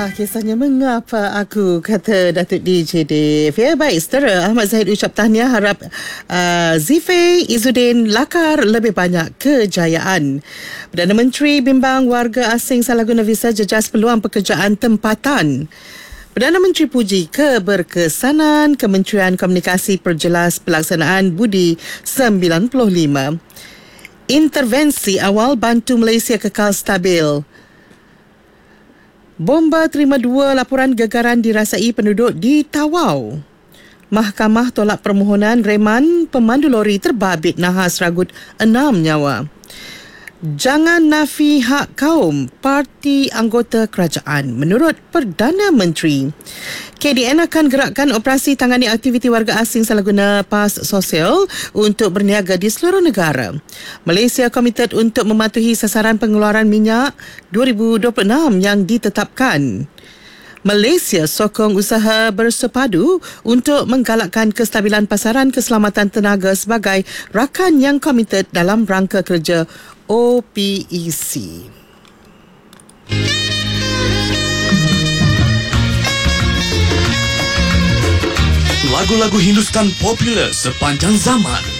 Kisahnya mengapa aku, kata Datuk DJ Dave. Ya, baik, saudara. Ahmad Zahid ucap tahniah, harap Zifei Izzuddin lakar lebih banyak kejayaan. Perdana Menteri bimbang warga asing salah guna visa jejas peluang pekerjaan tempatan. Perdana Menteri puji keberkesanan Kementerian Komunikasi perjelas pelaksanaan Budi 95. Intervensi awal bantu Malaysia kekal stabil. Bomba terima 2 laporan gegaran dirasai penduduk di Tawau. Mahkamah tolak permohonan reman pemandu lori terbabit nahas ragut 6 nyawa. Jangan nafi hak kaum parti anggota kerajaan, menurut Perdana Menteri. KDN akan gerakkan operasi tangani aktiviti warga asing salah guna pas sosial untuk berniaga di seluruh negara. Malaysia komited untuk mematuhi sasaran pengeluaran minyak 2026 yang ditetapkan. Malaysia sokong usaha bersepadu untuk menggalakkan kestabilan pasaran keselamatan tenaga sebagai rakan yang komited dalam rangka kerja OPEC. Lagu-lagu Hindustan popular sepanjang zaman.